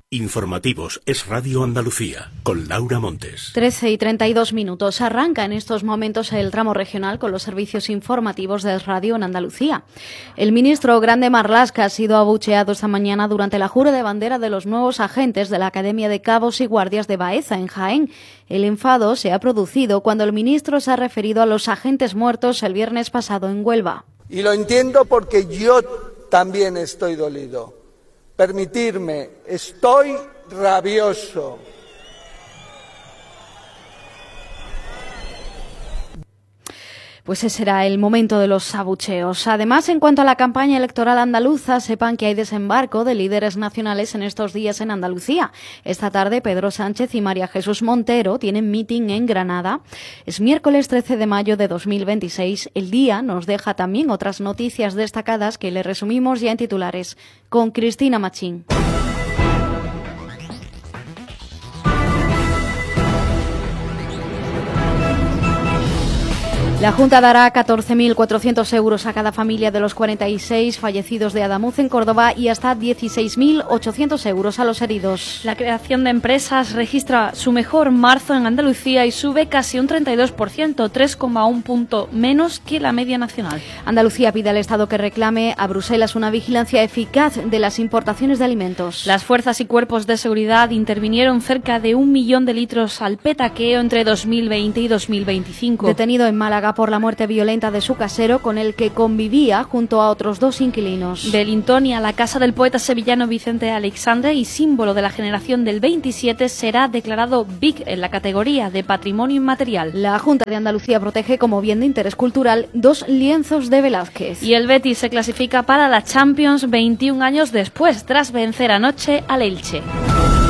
Informativos Es Radio Andalucía, con Laura Montes. 13:32. Arranca en estos momentos el tramo regional con los servicios informativos de Radio en Andalucía. El ministro Grande Marlaska ha sido abucheado esta mañana durante la jura de bandera de los nuevos agentes de la Academia de Cabos y Guardias de Baeza, en Jaén. El enfado se ha producido cuando el ministro se ha referido a los agentes muertos el viernes pasado en Huelva. Y lo entiendo porque yo también estoy dolido. Permitirme, estoy rabioso. Pues ese será el momento de los abucheos. Además, en cuanto a la campaña electoral andaluza, sepan que hay desembarco de líderes nacionales en estos días en Andalucía. Esta tarde, Pedro Sánchez y María Jesús Montero tienen mitin en Granada. Es miércoles 13 de mayo de 2026. El día nos deja también otras noticias destacadas que le resumimos ya en titulares con Cristina Machín. La Junta dará 14.400 euros a cada familia de los 46 fallecidos de Adamuz en Córdoba y hasta 16.800 euros a los heridos. La creación de empresas registra su mejor marzo en Andalucía y sube casi un 32%, 3,1 punto menos que la media nacional. Andalucía pide al Estado que reclame a Bruselas una vigilancia eficaz de las importaciones de alimentos. Las fuerzas y cuerpos de seguridad intervinieron cerca de 1 millón de litros al petaqueo entre 2020 y 2025. Detenido en Málaga por la muerte violenta de su casero, con el que convivía junto a otros 2 inquilinos. De Lintonia, la casa del poeta sevillano Vicente Aleixandre y símbolo de la generación del 27, será declarado BIC en la categoría de Patrimonio Inmaterial. La Junta de Andalucía protege como bien de interés cultural 2 lienzos de Velázquez. Y el Betis se clasifica para la Champions 21 años después, tras vencer anoche al Elche.